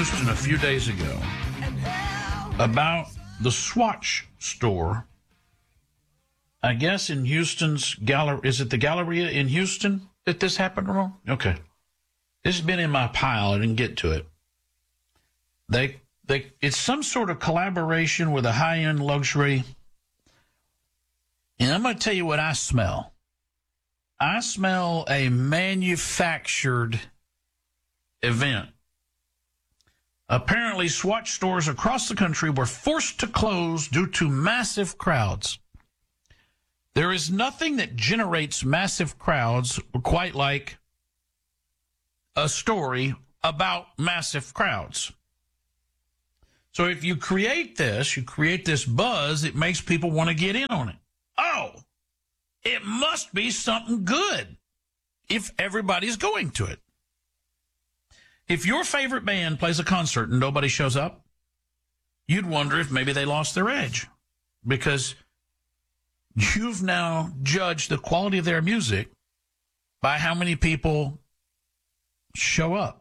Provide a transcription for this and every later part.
Houston a few days ago about the Swatch store. I guess in Houston's Galleria. Is it the Galleria in Houston that this happened wrong? Okay. This has been in my pile. I didn't get to it. It's some sort of collaboration with a high-end luxury. And I'm going to tell you what I smell. I smell a manufactured event. Apparently, Swatch stores across the country were forced to close due to massive crowds. There is nothing that generates massive crowds quite like a story about massive crowds. So if you create this buzz, it makes people want to get in on it. Oh, it must be something good if everybody's going to it. If your favorite band plays a concert and nobody shows up, you'd wonder if maybe they lost their edge, because you've now judged the quality of their music by how many people show up.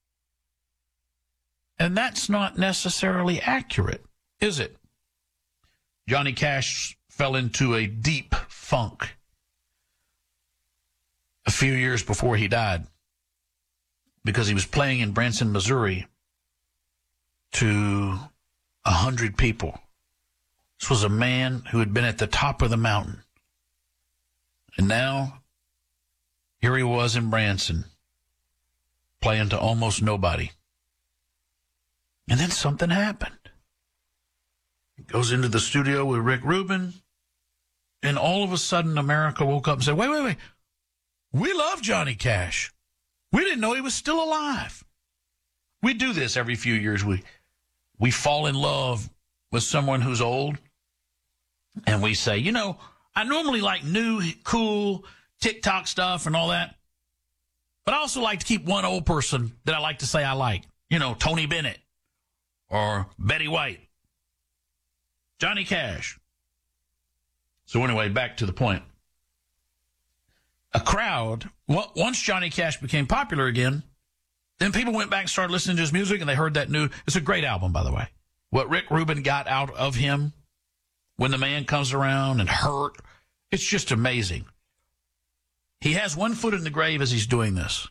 And that's not necessarily accurate, is it? Johnny Cash fell into a deep funk a few years before he died because he was playing in Branson, Missouri to 100 people. This was a man who had been at the top of the mountain. And now, here he was in Branson, playing to almost nobody. And then something happened. He goes into the studio with Rick Rubin, and all of a sudden America woke up and said, wait. We love Johnny Cash. We didn't know he was still alive. We do this every few years. We fall in love with someone who's old, and we say, I normally like new, cool TikTok stuff and all that, but I also like to keep one old person that I like to say I like. Tony Bennett or Betty White. Johnny Cash. So anyway, back to the point. A crowd, once Johnny Cash became popular again, then people went back and started listening to his music, and they heard that it's a great album, by the way. What Rick Rubin got out of him, When the Man Comes Around and Hurt, it's just amazing. He has one foot in the grave as he's doing this.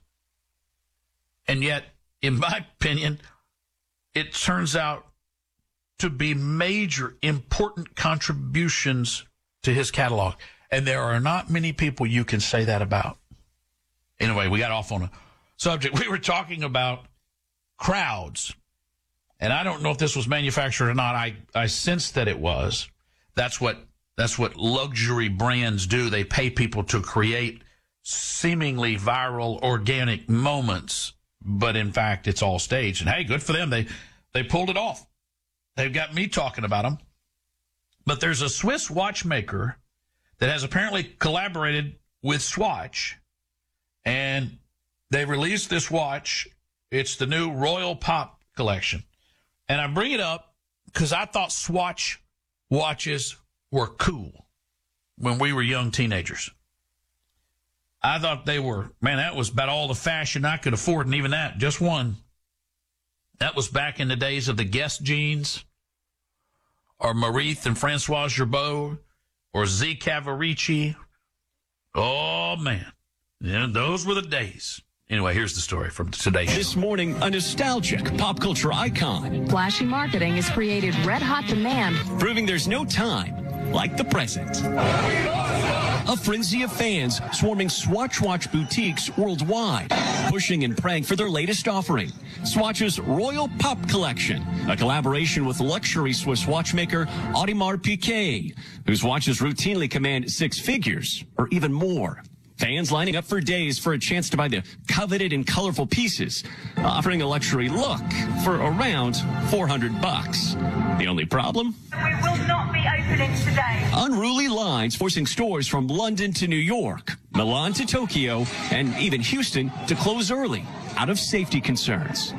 And yet, in my opinion, it turns out to be major, important contributions to his catalog. And there are not many people you can say that about. Anyway, we got off on a subject. We were talking about crowds. And I don't know if this was manufactured or not. I sense that it was. That's what luxury brands do. They pay people to create seemingly viral, organic moments. But in fact, it's all staged. And hey, good for them. They pulled it off. They've got me talking about them. But there's a Swiss watchmaker that has apparently collaborated with Swatch, and they released this watch. It's the new Royal Pop collection. And I bring it up because I thought Swatch watches were cool when we were young teenagers. I thought they were, that was about all the fashion I could afford, and even that, just one. That was back in the days of the Guess jeans, or Marith and Francois Gerbeau, or Z Cavaricci. Oh, man. Those were the days. Anyway, here's the story from Today Show. This morning, a nostalgic pop culture icon. Flashy marketing has created red-hot demand, proving there's no time like the present. A frenzy of fans swarming Swatch watch boutiques worldwide, pushing and praying for their latest offering, Swatch's Royal Pop Collection, a collaboration with luxury Swiss watchmaker Audemars Piguet, whose watches routinely command six figures or even more. Fans lining up for days for a chance to buy the coveted and colorful pieces, offering a luxury look for around $400. The only problem? We will not be opening today. Unruly lines forcing stores from London to New York, Milan to Tokyo, and even Houston to close early out of safety concerns.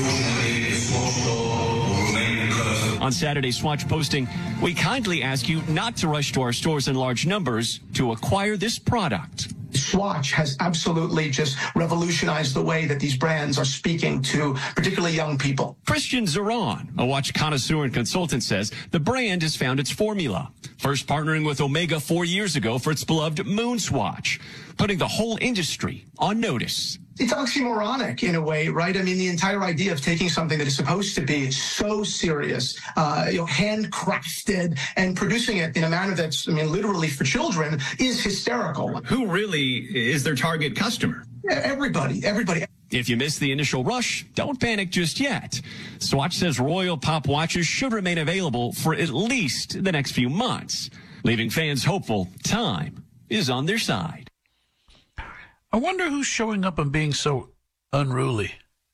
On Saturday's Swatch posting, we kindly ask you not to rush to our stores in large numbers to acquire this product. Swatch has absolutely just revolutionized the way that these brands are speaking to particularly young people. Christian Zeron, a watch connoisseur and consultant, says the brand has found its formula, first partnering with Omega 4 years ago for its beloved Moon Swatch, putting the whole industry on notice. It's oxymoronic in a way, right? I mean, the entire idea of taking something that is supposed to be so serious, handcrafted, and producing it in a manner that's, literally for children is hysterical. Who really is their target customer? Everybody. If you missed the initial rush, don't panic just yet. Swatch says Royal Pop watches should remain available for at least the next few months, leaving fans hopeful time is on their side. I wonder who's showing up and being so unruly.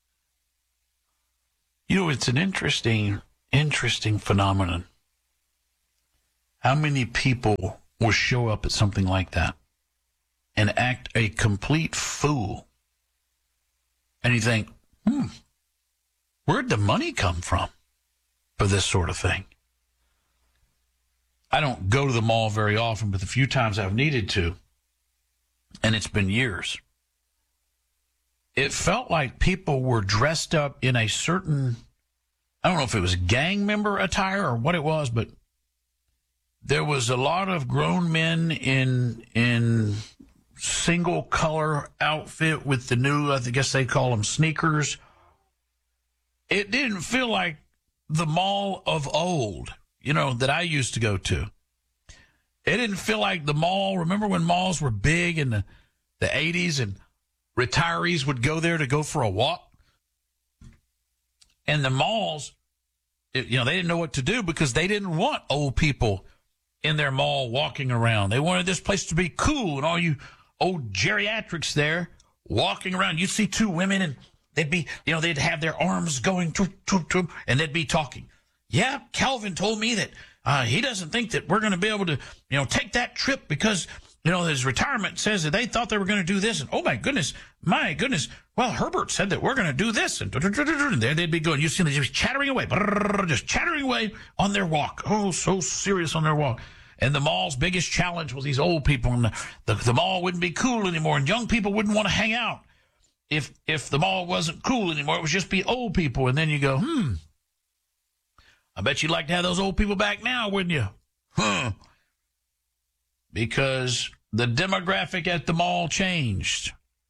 It's an interesting phenomenon. How many people will show up at something like that and act a complete fool? And you think, where'd the money come from for this sort of thing? I don't go to the mall very often, but the few times I've needed to, and it's been years, it felt like people were dressed up in a certain, I don't know if it was gang member attire or what it was, but there was a lot of grown men in single color outfit with the new, I guess they call them sneakers. It didn't feel like the mall of old, that I used to go to. It didn't feel like the mall. Remember when malls were big in the 80s and retirees would go there to go for a walk? And the malls, they didn't know what to do because they didn't want old people in their mall walking around. They wanted this place to be cool, and all you old geriatrics there walking around. You'd see two women and they'd be, they'd have their arms going, and they'd be talking. Yeah, Calvin told me that he doesn't think that we're going to be able to, take that trip because, his retirement says that they thought they were going to do this. And, oh, my goodness. Well, Herbert said that we're going to do this. And there they'd be going. You see them just chattering away, just chattering away on their walk. Oh, so serious on their walk. And the mall's biggest challenge was these old people. And the mall wouldn't be cool anymore. And young people wouldn't want to hang out if the mall wasn't cool anymore. It would just be old people. And then you go, I bet you'd like to have those old people back now, wouldn't you? Because the demographic at the mall changed.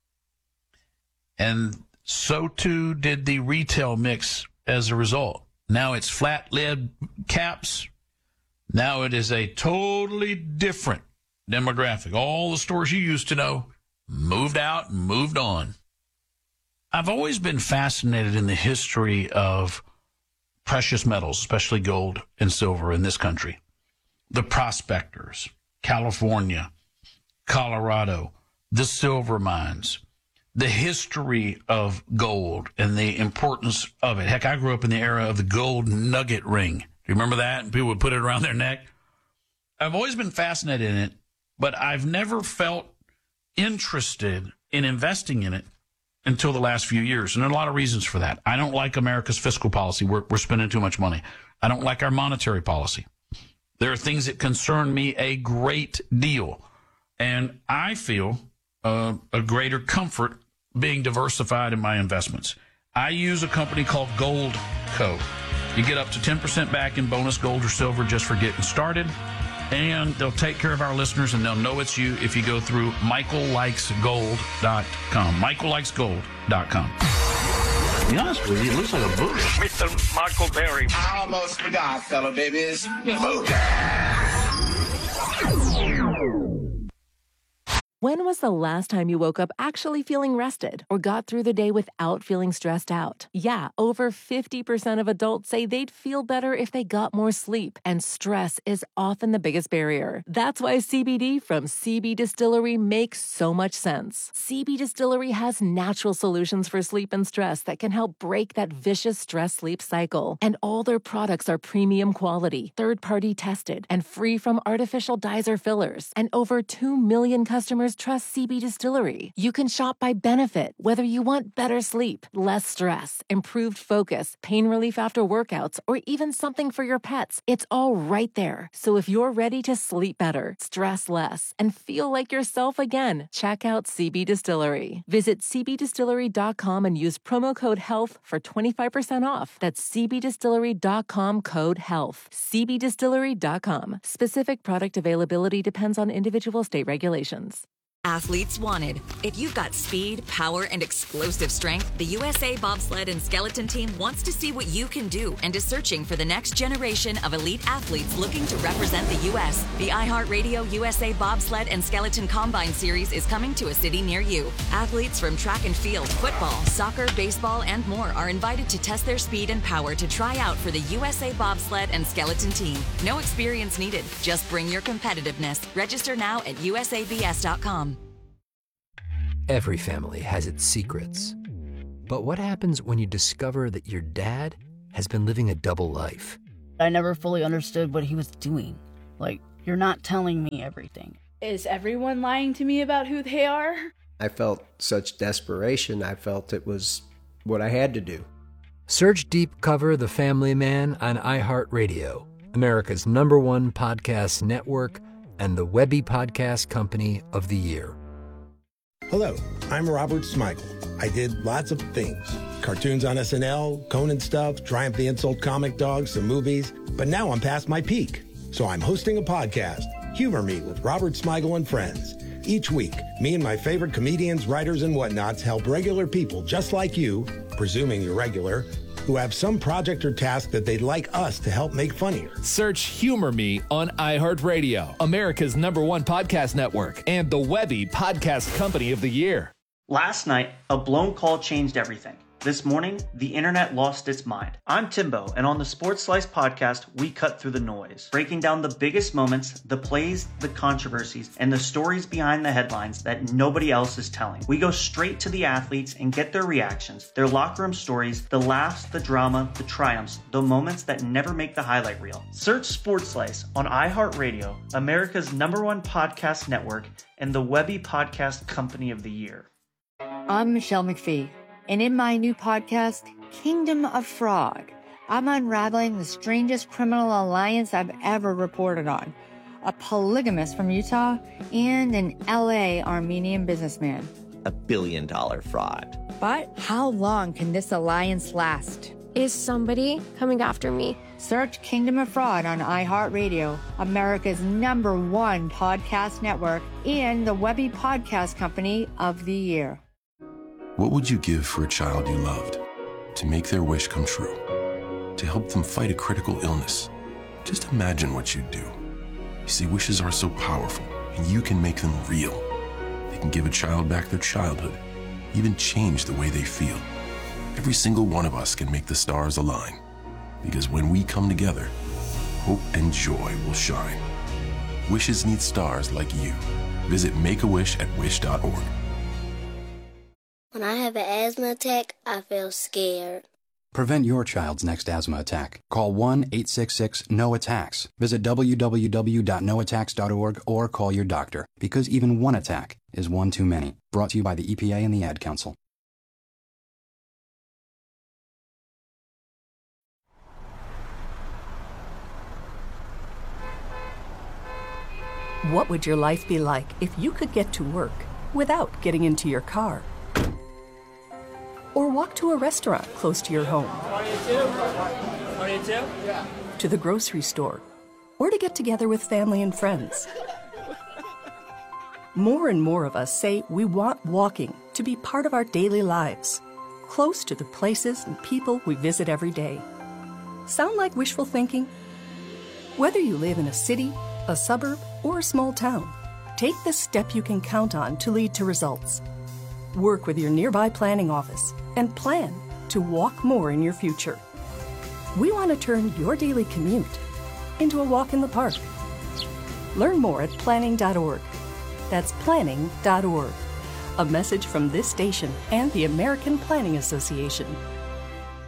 And so too did the retail mix as a result. Now it's flat lid caps. Now it is a totally different demographic. All the stores you used to know moved out and moved on. I've always been fascinated in the history of precious metals, especially gold and silver in this country. The prospectors, California, Colorado, the silver mines, the history of gold and the importance of it. Heck, I grew up in the era of the gold nugget ring. Do you remember that? And people would put it around their neck. I've always been fascinated in it, but I've never felt interested in investing in it until the last few years. And there are a lot of reasons for that. I don't like America's fiscal policy. We're spending too much money. I don't like our monetary policy. There are things that concern me a great deal. And I feel a greater comfort being diversified in my investments. I use a company called Goldco. You get up to 10% back in bonus gold or silver just for getting started. And they'll take care of our listeners, and they'll know it's you if you go through michaellikesgold.com. michaellikesgold.com. To be honest with you, it looks like a bush. Mr. Michael Berry. I almost forgot, fellow babies. When was the last time you woke up actually feeling rested or got through the day without feeling stressed out? Yeah, over 50% of adults say they'd feel better if they got more sleep, and stress is often the biggest barrier. That's why CBD from CB Distillery makes so much sense. CB Distillery has natural solutions for sleep and stress that can help break that vicious stress-sleep cycle. And all their products are premium quality, third-party tested, and free from artificial dyes or fillers. And over 2 million customers just trust CB Distillery. You can shop by benefit, whether you want better sleep, less stress, improved focus, pain relief after workouts, or even something for your pets. It's all right there. So if you're ready to sleep better, stress less, and feel like yourself again, check out CB Distillery. Visit cbdistillery.com and use promo code HEALTH for 25% off. That's cbdistillery.com, code HEALTH. cbdistillery.com. Specific product availability depends on individual state regulations. Athletes wanted. If you've got speed, power, and explosive strength, the USA Bobsled and Skeleton Team wants to see what you can do and is searching for the next generation of elite athletes looking to represent the U.S. The iHeartRadio USA Bobsled and Skeleton Combine Series is coming to a city near you. Athletes from track and field, football, soccer, baseball, and more are invited to test their speed and power to try out for the USA Bobsled and Skeleton Team. No experience needed. Just bring your competitiveness. Register now at usabs.com. Every family has its secrets. But what happens when you discover that your dad has been living a double life? I never fully understood what he was doing. Like, you're not telling me everything. Is everyone lying to me about who they are? I felt such desperation. I felt it was what I had to do. Search Deep Cover The Family Man on iHeartRadio, America's #1 podcast network, and the Webby Podcast Company of the Year. Hello, I'm Robert Smigel. I did lots of things. Cartoons on SNL, Conan stuff, Triumph the Insult Comic Dog, some movies. But now I'm past my peak. So I'm hosting a podcast, Humor Me with Robert Smigel and Friends. Each week, me and my favorite comedians, writers, and whatnots help regular people just like you, presuming you're regular, who have some project or task that they'd like us to help make funnier. Search Humor Me on iHeartRadio, America's #1 podcast network, and the Webby Podcast Company of the Year. Last night, a blown call changed everything. This morning, the internet lost its mind. I'm Timbo, and on the Sports Slice podcast, we cut through the noise, breaking down the biggest moments, the plays, the controversies, and the stories behind the headlines that nobody else is telling. We go straight to the athletes and get their reactions, their locker room stories, the laughs, the drama, the triumphs, the moments that never make the highlight reel. Search Sports Slice on iHeartRadio, America's #1 podcast network, and the Webby Podcast Company of the Year. I'm Michelle McPhee. And in my new podcast, Kingdom of Fraud, I'm unraveling the strangest criminal alliance I've ever reported on. A polygamist from Utah and an LA Armenian businessman. $1 billion fraud. But how long can this alliance last? Is somebody coming after me? Search Kingdom of Fraud on iHeartRadio, America's #1 podcast network, and the Webby Podcast Company of the Year. What would you give for a child you loved? To make their wish come true? To help them fight a critical illness? Just imagine what you'd do. You see, wishes are so powerful, and you can make them real. They can give a child back their childhood, even change the way they feel. Every single one of us can make the stars align. Because when we come together, hope and joy will shine. Wishes need stars like you. Visit Make-A-Wish at wish.org. When I have an asthma attack, I feel scared. Prevent your child's next asthma attack. Call 1-866-NO-ATTACKS. Visit www.noattacks.org or call your doctor, because even one attack is one too many. Brought to you by the EPA and the Ad Council. What would your life be like if you could get to work without getting into your car? Or walk to a restaurant close to your home? To the grocery store? Or to get together with family and friends? More and more of us say we want walking to be part of our daily lives, close to the places and people we visit every day. Sound like wishful thinking? Whether you live in a city, a suburb, or a small town, take the step you can count on to lead to results. Work with your nearby planning office and plan to walk more in your future. We want to turn your daily commute into a walk in the park. Learn more at planning.org. That's planning.org. A message from this station and the American Planning Association.